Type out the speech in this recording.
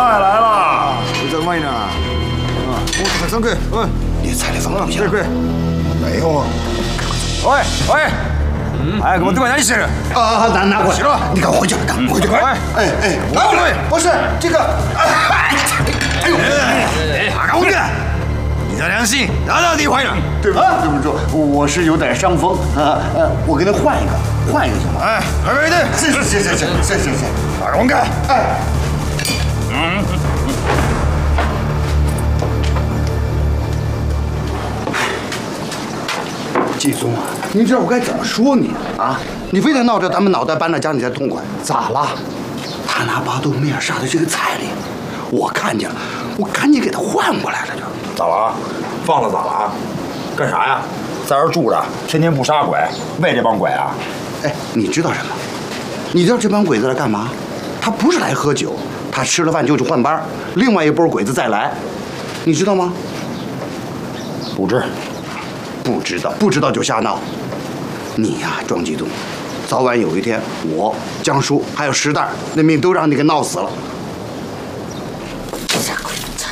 菜来了， 在外呢。我很上柜， 你菜里放东西了？ 对， 没有啊。 喂，哎，给我对面拿去了。 拿过去了。你赶快回去，赶快回去。哎，不是这个。哎呦， 打工的，你的良心哪到地坏了？ 对不住，我是有点伤风我给他换一个行吗？ 哎，快点， 是， 打工的， 哎。季松啊，你知道我该怎么说你啊？你非得闹着咱们脑袋搬到家里才痛快，咋了？他拿巴豆面杀的这个彩铃，我看见了，我赶紧给他换过来了就。 咋了啊？放了咋了啊？干啥呀？在这儿住着，天天不杀鬼，喂这帮鬼啊？ 哎，你知道什么？你知道这帮鬼子来干嘛？他不是来喝酒，他吃了饭就去换班，另外一波鬼子再来，你知道吗？ 不知。 不知道就瞎闹。你呀，庄继东，早晚有一天，我江叔还有石蛋那命都让你给闹死了。 傻鬼子，